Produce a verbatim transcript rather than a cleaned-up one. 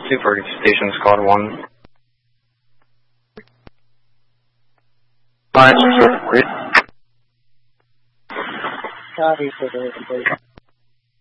two for Station Squad one. Alright, Copy for the